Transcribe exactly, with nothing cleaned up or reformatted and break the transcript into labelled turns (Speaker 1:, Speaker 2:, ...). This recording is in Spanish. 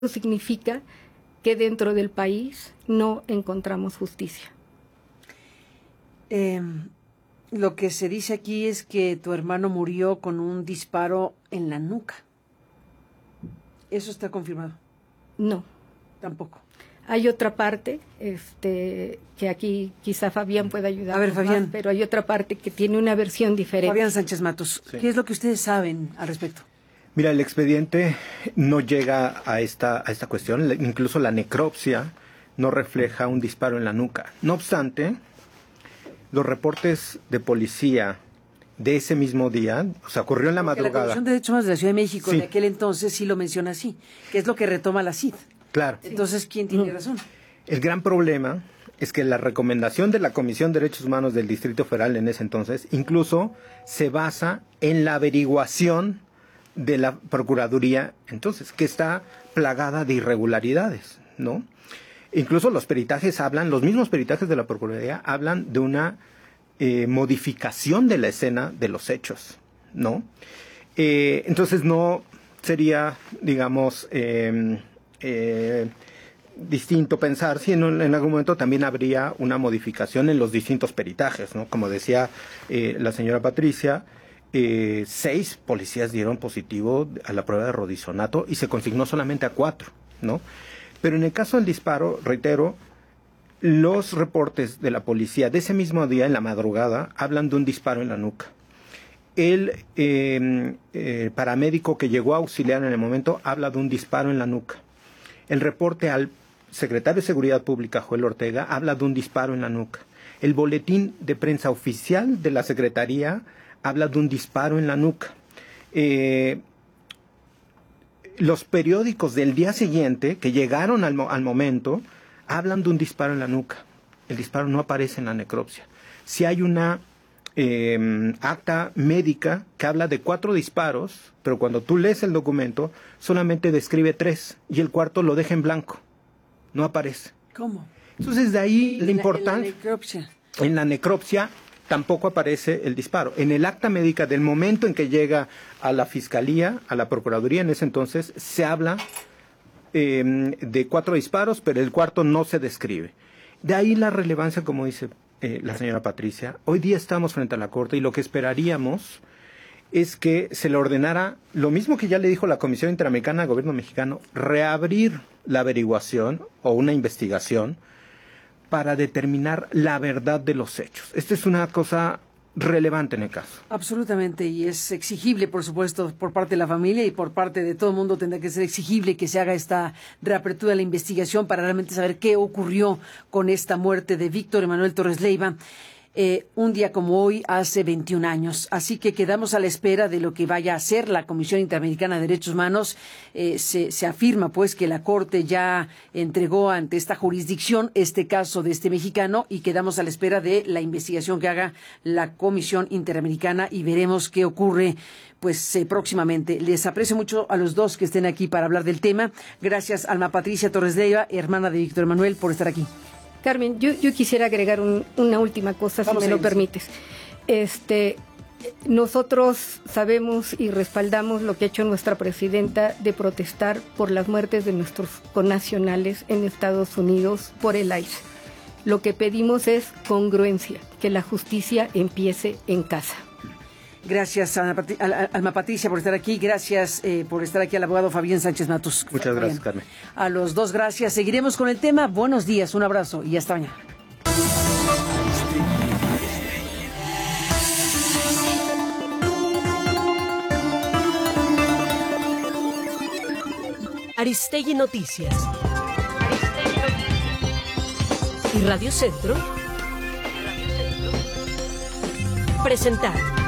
Speaker 1: significa que dentro del país no encontramos justicia.
Speaker 2: Eh, lo que se dice aquí es que tu hermano murió con un disparo en la nuca. ¿Eso está confirmado?
Speaker 1: No.
Speaker 2: Tampoco.
Speaker 1: Hay otra parte, este, que aquí quizá Fabián pueda ayudar.
Speaker 2: A ver, Fabián.
Speaker 1: Más, pero hay otra parte que tiene una versión diferente.
Speaker 2: Fabián Sánchez Matos,
Speaker 3: Sí.
Speaker 2: ¿Qué es lo que ustedes saben al respecto?
Speaker 3: Mira, el expediente no llega a esta, a esta cuestión, incluso la necropsia no refleja un disparo en la nuca. No obstante, los reportes de policía de ese mismo día, o sea, ocurrió en la
Speaker 2: Porque
Speaker 3: madrugada.
Speaker 2: la Comisión de Derechos Humanos de la Ciudad de México
Speaker 3: Sí.
Speaker 2: de aquel entonces sí lo menciona así, que es lo que retoma la C I D.
Speaker 3: Claro.
Speaker 2: Entonces, ¿quién tiene razón?
Speaker 3: El gran problema es que la recomendación de la Comisión de Derechos Humanos del Distrito Federal en ese entonces incluso se basa en la averiguación de la Procuraduría, entonces, que está plagada de irregularidades, ¿no? Incluso los peritajes hablan, los mismos peritajes de la Procuraduría hablan de una eh, modificación de la escena de los hechos, ¿no? Eh, entonces no sería, digamos, eh, eh, distinto pensar si en, en algún momento también habría una modificación en los distintos peritajes, ¿no? Como decía eh, la señora Patricia, eh, seis policías dieron positivo a la prueba de rodizonato y se consignó solamente a cuatro, ¿no? Pero en el caso del disparo, reitero, los reportes de la policía de ese mismo día, en la madrugada, hablan de un disparo en la nuca. El eh, eh, paramédico que llegó a auxiliar en el momento habla de un disparo en la nuca. El reporte al secretario de Seguridad Pública, Joel Ortega, habla de un disparo en la nuca. El boletín de prensa oficial de la Secretaría habla de un disparo en la nuca. Eh, los periódicos del día siguiente, que llegaron al, mo- al momento, hablan de un disparo en la nuca. El disparo no aparece en la necropsia. Si hay una eh, acta médica que habla de cuatro disparos, pero cuando tú lees el documento, solamente describe tres, y el cuarto lo deja en blanco. No aparece.
Speaker 2: ¿Cómo?
Speaker 3: Entonces, de ahí la
Speaker 2: En
Speaker 3: importancia.
Speaker 2: En la necropsia.
Speaker 3: En la necropsia tampoco aparece el disparo. En el acta médica del momento en que llega a la Fiscalía, a la Procuraduría en ese entonces, se habla eh, de cuatro disparos, pero el cuarto no se describe. De ahí la relevancia, como dice eh, la señora Patricia. Hoy día estamos frente a la Corte y lo que esperaríamos es que se le ordenara, lo mismo que ya le dijo la Comisión Interamericana al Gobierno mexicano, reabrir la averiguación o una investigación para determinar la verdad de los hechos. Esta es una cosa relevante en el caso.
Speaker 2: Absolutamente, y es exigible, por supuesto, por parte de la familia y por parte de todo el mundo tendrá que ser exigible que se haga esta reapertura de la investigación para realmente saber qué ocurrió con esta muerte de Víctor Emanuel Torres Leiva. Eh, un día como hoy, hace veintiún años. Así que quedamos a la espera de lo que vaya a hacer la Comisión Interamericana de Derechos Humanos. Eh, se, se afirma, pues, que la Corte ya entregó ante esta jurisdicción este caso de este mexicano y quedamos a la espera de la investigación que haga la Comisión Interamericana y veremos qué ocurre, pues, eh, próximamente. Les aprecio mucho a los dos que estén aquí para hablar del tema. Gracias, Alma Patricia Torres Leiva, hermana de Víctor Emanuel, por estar aquí.
Speaker 1: Carmen, yo, yo quisiera agregar un, una última cosa,
Speaker 2: Vamos
Speaker 1: si me
Speaker 2: a
Speaker 1: lo
Speaker 2: ir,
Speaker 1: permites. Este, nosotros sabemos y respaldamos lo que ha hecho nuestra presidenta de protestar por las muertes de nuestros connacionales en Estados Unidos por el I C E. Lo que pedimos es congruencia, que la justicia empiece en casa.
Speaker 2: Gracias, Alma Patri- Al- Alma Patricia, por estar aquí. Gracias eh, por estar aquí al abogado Fabián Sánchez Matos.
Speaker 3: Muchas gracias,
Speaker 2: Fabián.
Speaker 3: Carmen.
Speaker 2: A los dos, gracias. Seguiremos con el tema. Buenos días, un abrazo y hasta mañana.
Speaker 4: Aristegui Noticias. Y Radio Centro presentaron